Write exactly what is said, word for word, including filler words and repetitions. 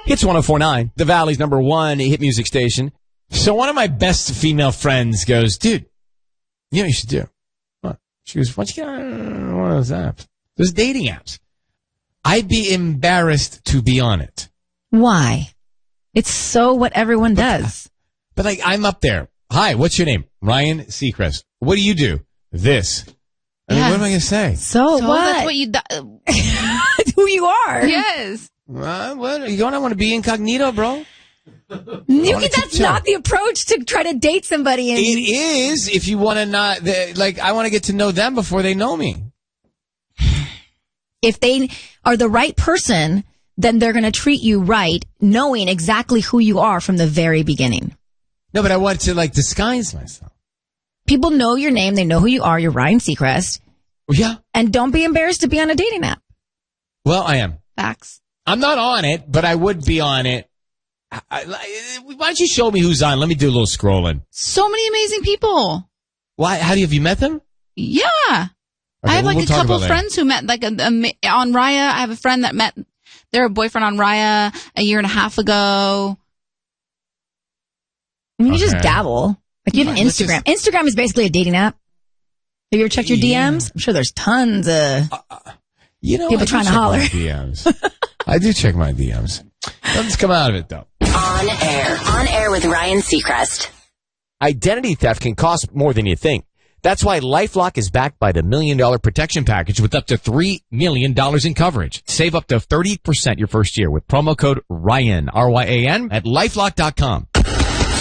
Hits one oh four point nine, the Valley's number one hit music station. So one of my best female friends goes, dude, you know what you should do? What? She goes, why don't you get on one of those apps? Those dating apps. I'd be embarrassed to be on it. Why? It's so what everyone does. But, like, I'm up there. Hi, what's your name? Ryan Seacrest. What do you do? This. I mean, Yeah. what am I going to say? So, So what? that's what you... Do- Who you are. yes. Uh, what? You don't want to be incognito, bro? You wanna can, that's tiptoe. not the approach to try to date somebody. And It is if you want to not, the, like, I want to get to know them before they know me. if they are the right person, then they're going to treat you right, knowing exactly who you are from the very beginning. No, but I want to, like, disguise myself. People know your name. They know who you are. You're Ryan Seacrest. Yeah. And don't be embarrassed to be on a dating app. Well, I am. Facts. I'm not on it, but I would be on it. I, I, why don't you show me who's on? Let me do a little scrolling. So many amazing people. Why? How do you have you met them? Yeah. Okay, I have we'll- like we'll a talk couple about that. friends who met like a, a, on Raya. I have a friend that met their boyfriend on Raya a year and a half ago. I mean, you just Okay. dabble. Like you have Let's Instagram. Instagram is basically a dating app. Have you ever checked your Yeah. D Ms? I'm sure there's tons of You know, people I do trying to check holler. my D Ms. I do check my D Ms. Let's come out of it, though. On air. On air with Ryan Seacrest. Identity theft can cost more than you think. That's why LifeLock is backed by the Million Dollar Protection Package with up to three million dollars in coverage. Save up to thirty percent your first year with promo code RYAN, R Y A N, at LifeLock dot com.